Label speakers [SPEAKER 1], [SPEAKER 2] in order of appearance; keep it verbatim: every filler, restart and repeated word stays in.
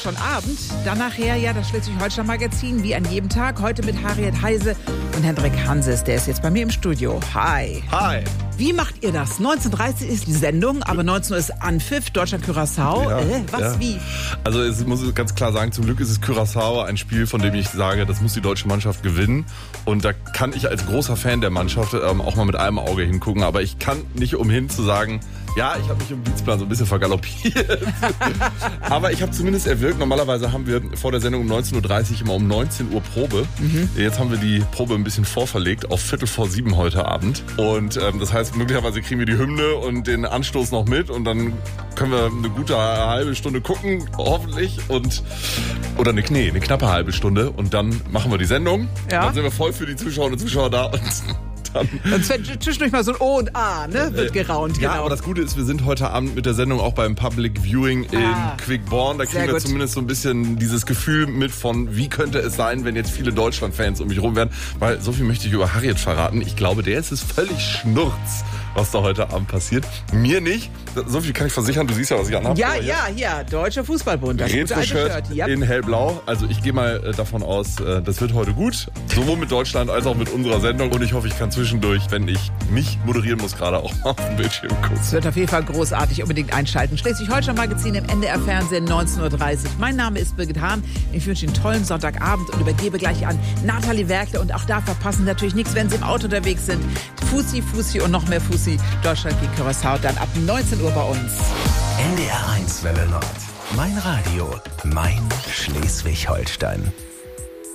[SPEAKER 1] Schon Abend, dann nachher ja das Schleswig-Holstein-Magazin, wie an jedem Tag. Heute mit Harriet Heise und Hendrik Hanses, der ist jetzt bei mir im Studio. Hi.
[SPEAKER 2] Hi.
[SPEAKER 1] Wie macht ihr das? neunzehn Uhr dreißig ist die Sendung, aber neunzehn Uhr ist Anpfiff, Deutschland-Curaçao.
[SPEAKER 2] Ja,
[SPEAKER 1] äh, was,
[SPEAKER 2] ja.
[SPEAKER 1] wie?
[SPEAKER 2] Also ich muss ganz klar sagen, zum Glück ist es Curaçao ein Spiel, von dem ich sage, das muss die deutsche Mannschaft gewinnen. Und da kann ich als großer Fan der Mannschaft ähm, auch mal mit einem Auge hingucken. Aber ich kann nicht umhin zu sagen, ja, ich habe mich im Dienstplan so ein bisschen vergaloppiert. Aber ich habe zumindest erwirkt, normalerweise haben wir vor der Sendung um neunzehn Uhr dreißig immer um neunzehn Uhr Probe. Mhm. Jetzt haben wir die Probe ein bisschen vorverlegt auf Viertel vor sieben heute Abend. Und ähm, das heißt, möglicherweise kriegen wir die Hymne und den Anstoß noch mit und dann können wir eine gute halbe Stunde gucken, hoffentlich. Und oder eine, nee, eine knappe halbe Stunde und dann machen wir die Sendung.
[SPEAKER 1] Ja.
[SPEAKER 2] Dann sind wir voll für die Zuschauerinnen und Zuschauer da und dann...
[SPEAKER 1] Dann zwischendurch mal so ein O und A, ne? Wird geraunt,
[SPEAKER 2] ja,
[SPEAKER 1] genau.
[SPEAKER 2] aber das Gute ist, wir sind heute Abend mit der Sendung auch beim Public Viewing in
[SPEAKER 1] Ah,
[SPEAKER 2] Quickborn. Da kriegen
[SPEAKER 1] sehr
[SPEAKER 2] wir
[SPEAKER 1] gut.
[SPEAKER 2] zumindest so ein bisschen dieses Gefühl mit von, wie könnte es sein, wenn jetzt viele Deutschland-Fans um mich rum wären. Weil so viel möchte ich über Harriet verraten. Ich glaube, der ist es völlig schnurz, was da heute Abend passiert. Mir nicht. So viel kann ich versichern. Du siehst ja, was ich anhabe.
[SPEAKER 1] Ja, ja, ja, Deutscher Fußballbund, das gute alte
[SPEAKER 2] Retro-Shirt
[SPEAKER 1] Shirt. Ja.
[SPEAKER 2] in hellblau. Also ich gehe mal äh, davon aus, äh, das wird heute gut. Sowohl mit Deutschland als auch mit unserer Sendung. Und ich hoffe, ich kann zwischendurch, wenn ich nicht moderieren muss, gerade auch mal auf dem Bildschirm gucken.
[SPEAKER 1] Es wird auf jeden Fall großartig, unbedingt einschalten. Schleswig-Holstein-Magazin im N D R-Fernsehen, neunzehn Uhr dreißig. Mein Name ist Birgit Hahn. Ich wünsche Ihnen einen tollen Sonntagabend und übergebe gleich an Nathalie Werkle. Und auch da verpassen natürlich nichts, wenn Sie im Auto unterwegs sind. Fussi, Fussi und noch mehr Fussi. Deutschland gegen Curaçao, dann ab neunzehn Uhr bei uns.
[SPEAKER 3] N D R eins Welle Nord. Mein Radio, mein Schleswig-Holstein.